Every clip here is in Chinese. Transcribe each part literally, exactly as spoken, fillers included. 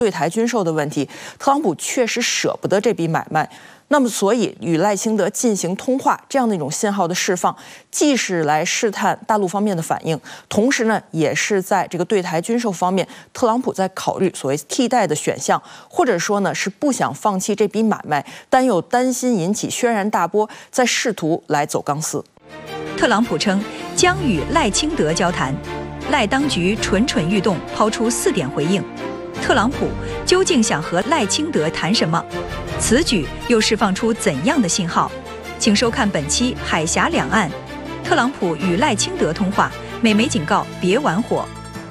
对台军售的问题，特朗普确实舍不得这笔买卖。那么，所以与赖清德进行通话这样的一种信号的释放，既是来试探大陆方面的反应，同时呢，也是在这个对台军售方面，特朗普在考虑所谓替代的选项，或者说呢是不想放弃这笔买卖，但又担心引起轩然大波，在试图来走钢丝。 特朗普称将与赖清德交谈，赖当局蠢蠢欲动，抛出四点回应。特朗普究竟想和赖清德谈什么？此举又释放出怎样的信号？请收看本期《海峡两岸》，特朗普与赖清德通话，美媒警告别玩火。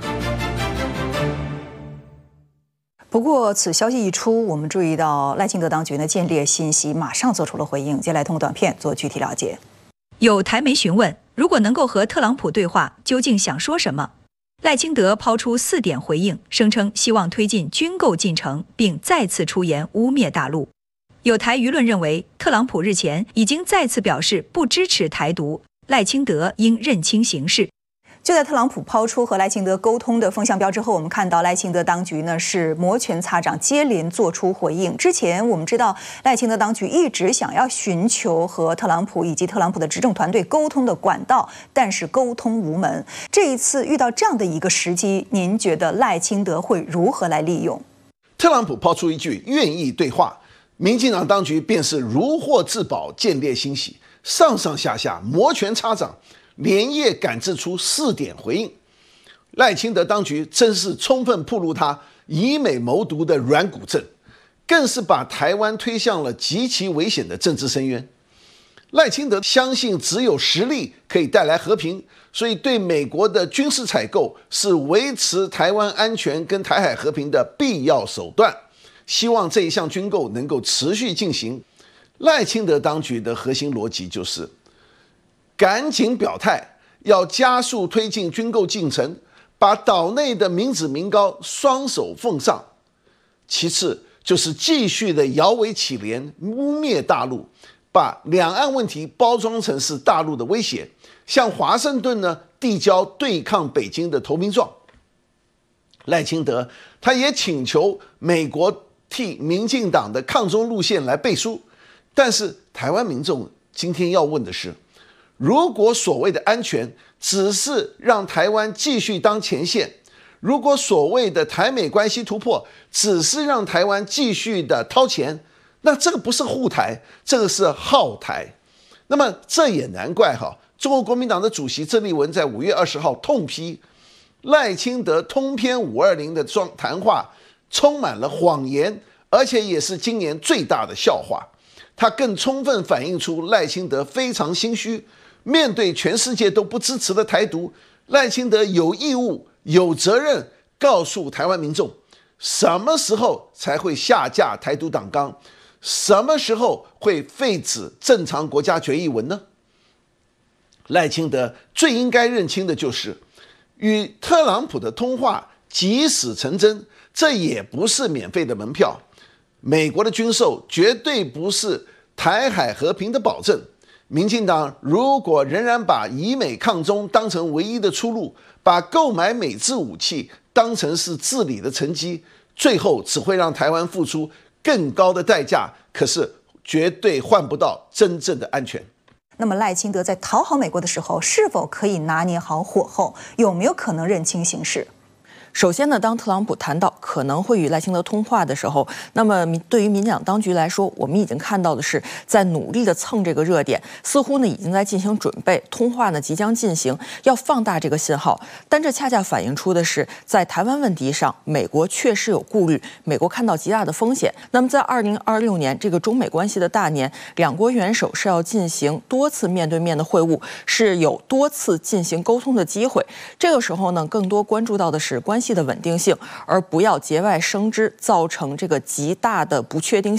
不过，此消息一出，我们注意到赖清德当局呢见猎信息，马上做出了回应。接下来通过短片做具体了解。 有台媒询问，如果能够和特朗普对话，究竟想说什么？赖清德抛出四点回应，声称希望推进军购进程，并再次出言污蔑大陆。有台舆论认为，特朗普日前已经再次表示不支持台独，赖清德应认清形势。 就在特朗普抛出和赖清德沟通的风向标之后，我们看到赖清德当局呢是摩拳擦掌，接连做出回应。之前我们知道赖清德当局一直想要寻求和特朗普以及特朗普的执政团队沟通的管道，但是沟通无门。这一次遇到这样的一个时机，您觉得赖清德会如何来利用？ 特朗普抛出一句愿意对话，民进党当局便是如获至宝，见猎欣喜，上上下下摩拳擦掌，连夜赶制出四点回应。赖清德当局真是充分暴露他以美谋独的软骨症，更是把台湾推向了极其危险的政治深渊。赖清德相信只有实力可以带来和平，所以对美国的军事采购是维持台湾安全跟台海和平的必要手段，希望这一项军购能够持续进行。赖清德当局的核心逻辑就是赶紧表态，要加速推进军购进程，把岛内的民脂民膏双手奉上。其次就是继续的摇尾乞怜，污蔑大陆，把两岸问题包装成是大陆的威胁，向华盛顿呢递交对抗北京的投名状。赖清德他也请求美国替民进党的抗中路线来背书，但是台湾民众今天要问的是，如果所谓的安全只是让台湾继续当前线，如果所谓的台美关系突破只是让台湾继续的掏钱，那这个不是护台，这个是耗台。那么这也难怪哈，中国国民党的主席郑丽文在五月二十号痛批赖清德通篇五二零的谈话充满了谎言，而且也是今年最大的笑话。他更充分反映出赖清德非常心虚，面对全世界都不支持的台独，赖清德有义务、有责任告诉台湾民众，什么时候才会下架台独党纲，什么时候会废止正常国家决议文呢？赖清德最应该认清的就是，与特朗普的通话即使成真，这也不是免费的门票。美国的军售绝对不是台海和平的保证。民进党如果仍然把以美抗中当成唯一的出路，把购买美制武器当成是治理的成绩，最后只会让台湾付出更高的代价，可是绝对换不到真正的安全。 那么赖清德在讨好美国的时候，是否可以拿捏好火候？有没有可能认清形势？ 首先呢，当特朗普谈到可能会与赖清德通话的时候，那么对于民进党当局来说，我们已经看到的是在努力的蹭这个热点，似乎呢已经在进行准备，通话呢即将进行，要放大这个信号。但这恰恰反映出的是，在台湾问题上，美国确实有顾虑，美国看到极大的风险。那么在二零二六年这个中美关系的大年，两国元首是要进行多次面对面的会晤，是有多次进行沟通的机会。这个时候呢，更多关注到的是关系的稳定性，而不要节外生枝，造成这个极大的不确定性。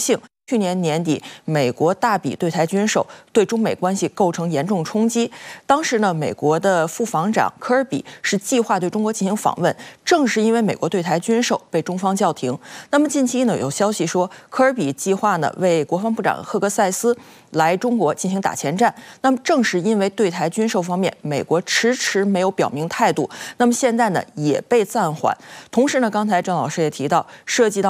去年年底，美国大笔对台军售对中美关系构成严重冲击。当时呢，美国的副防长科尔比是计划对中国进行访问，正是因为美国对台军售被中方叫停。那么近期呢，有消息说科尔比计划呢为国防部长赫格塞斯来中国进行打前站。那么正是因为对台军售方面，美国迟迟没有表明态度，那么现在呢也被暂缓。同时呢，刚才郑老师也提到，涉及到